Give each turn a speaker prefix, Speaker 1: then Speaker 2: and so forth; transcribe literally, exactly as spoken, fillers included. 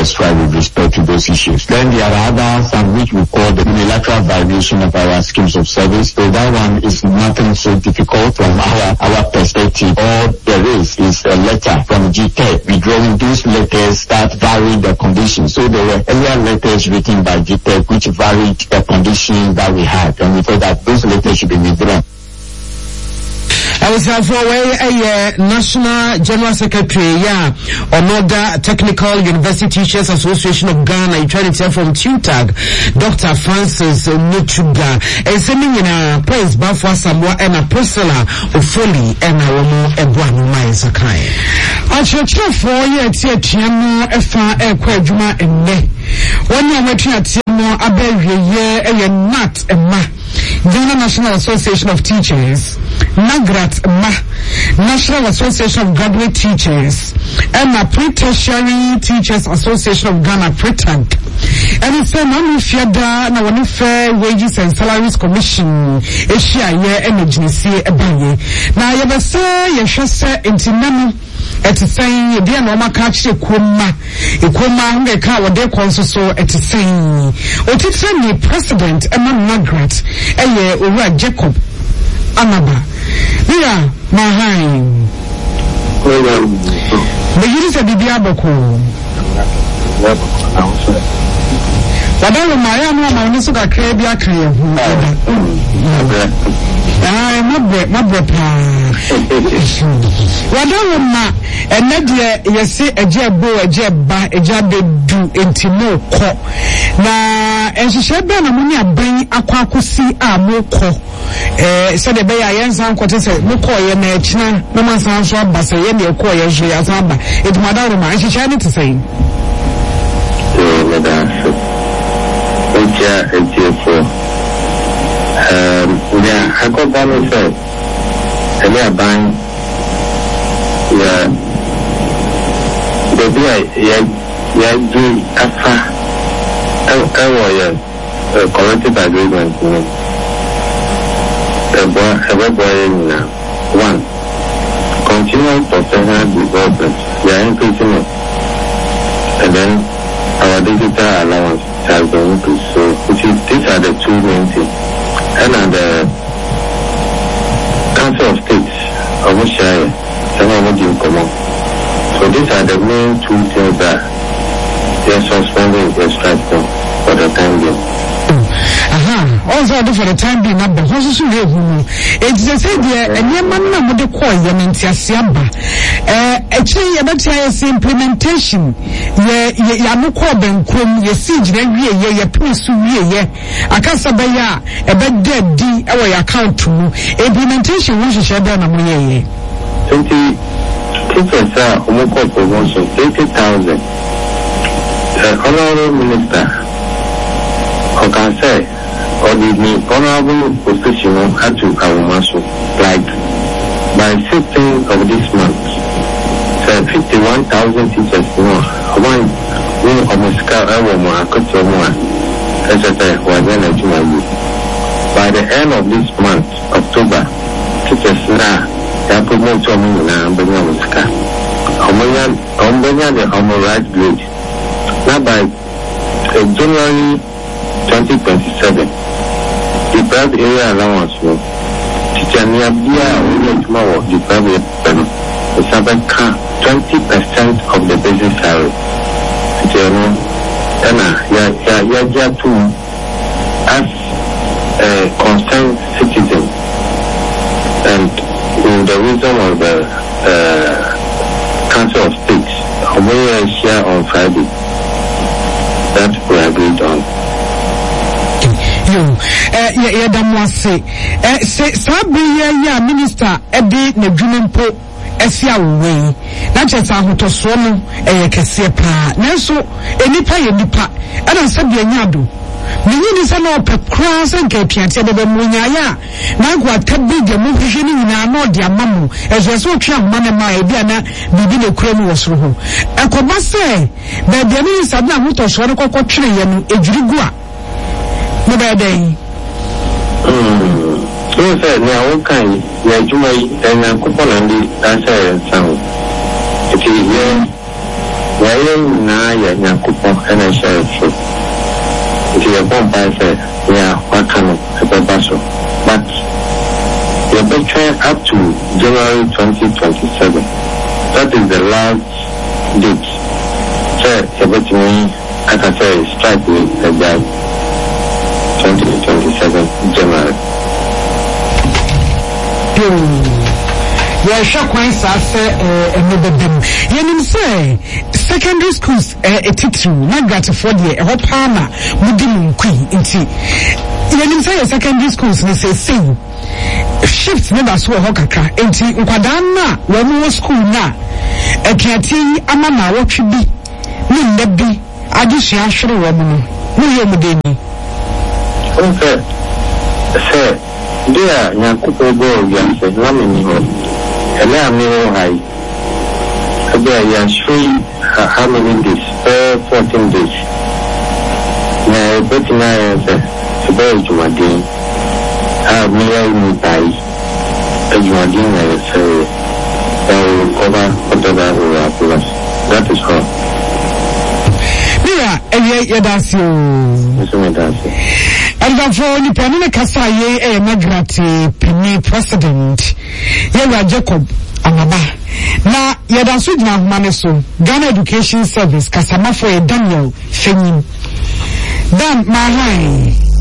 Speaker 1: the strike with respect to those issues. Then there are other some which we call the unilateral violation of our schemes of service. So that one is nothing so difficult from our, our perspective. All there is is a letter from G T E C withdrawing those letters that vary the conditions. So there were earlier letters written by G T E C which varied the condition that we had, and we thought that those letters should be withdrawn.
Speaker 2: I was uh, for a uh, National General Secretary, yeah, Onoda Technical University Teachers Association of Ghana. You trying to tell from TUTAG, Doctor Francis Mutuga, and sending in a praise Bafwa Samoa and a Priscilla Ofoli and a woman and one my Sakai. I shall tell for you at Tiano Efa Equajuma and me. When you were at Tiano Abe, ye, a nut and ma. Ghana National Association of Teachers, NAGRAT M A, National Association of Graduate Teachers, and a Pre-Tertiary Teachers Association of Ghana, PRETANC. And it's a non-fiada, na one fair wages and salaries commission, Asia, ye, energy, see, a baye. Now, you must say, you should say, intimate. Eti saying ye no makachi ekoma ekoma hunge ka wode konso so eti saying otitse ni president Emma Margaret eye Owura Jacob Amaba ya mahain the yiri se bibia boko wadalo maya no ma oni so ka kra bia kan ye hu ah mabwe mabwe pa wadalo ma enade yesi eje bo eje ba eje bedu entimo ko na enhihye be na muni aban akwakosi a moko eh se de be ya yensan kote se moko ye na echina na mansan so aba se ye ne ko ye hwe asan ba edumada ma enhihye ne tsai
Speaker 1: eh madam Oja ejefo um yeah I got that said and yeah bang yeah the day yeah yeah do afa I was a collective agreement the boy ever boy now one continual professional development we are increasing it and then our digital allowance has been increased. So which is, these are the two main things. And uh, the Council of States of Shire, some of them come on. So these are the main two things that they are suspending the strike for the time being.
Speaker 2: Aha, also for the time being, but also so you know, it's the same there, and your man would the call you in Tiasiamba. Uh, actually, about your implementation, ya no call them, come, your siege, then we are your police, we are a Casabaya, a bed dead D, our account to implementation, which is shut down a money.
Speaker 1: Twenty, teachers are Omoko promotion, eighty thousand. The Honorable Minister, I can say, or the honorable position had to Karumasu, like by fifteenth of this month, so fifty-one thousand teachers more. One, one almost got over more, I could tell more, as I said, was energy. By the end of this month, October, teachers now, they promote to me now, but no one's got. Ombanya, the Homo right grade. Now by January twenty twenty-seven, the private area allowance will teacher near Bia only tomorrow the private level is about twenty percent of the basic salary. You know, and yeah, yeah, yeah, yeah, too, as a concerned citizen, and in the wisdom of the uh, Council of States, we share on Friday that we agreed on.
Speaker 2: Eh ya ya damwase eh se sabe ya ya minister ede na dwumempo esia we na chesa ahotoso no eh kese pa nanso enipa ye nipa ana sabe anya do menyi ni sa na opekra se nke piante de be munya ya na gwa tabi de mu hwehwe ni nyina na odi amamu ezo so twa homa ne ma e bia na bibi ne kura mu wosoro ho ekoba se be de ni sa na ahotoso no kokko twere ye no ejurigu a no be dey
Speaker 1: Mm. So say now okay, ya juma and na couple and the answer sound. It is Why na ya Yakupo and I share it. If you are born by say, yeah, what kind of a basho? But you're better up to January twenty twenty-seven. That is the last date. So, you're better me, I can say, strike me like that. twenty twenty-seven January.
Speaker 2: Yeah, shock when I say another them. You say secondary schools a teacher, not got for the a palmer, Mudim Queen, inti. You say secondary schools, they say sing. Shift never saw Hokaka, inti, Ukadana, when we were school now. A catty, a mama, what should be? No, that be. I just share sure woman. No, you're Mudini.
Speaker 1: Okay. Say, dear Yakupo go, young said, Lamini. Allow me high. About you three, how many days? Uh, fourteen days. Now, but now, about you are doing. How may I buy? And you are doing so. Cover whatever we are plus. That is all.
Speaker 2: Yeah, and yet, that's you. And therefore, the Penina Kasaye, a Magrati, Penny President, Yara Jacob, Amaba. Now, Yadasu Maneso, Ghana Education Service, Kasama for a Daniel, Fenin. Dan Mahai.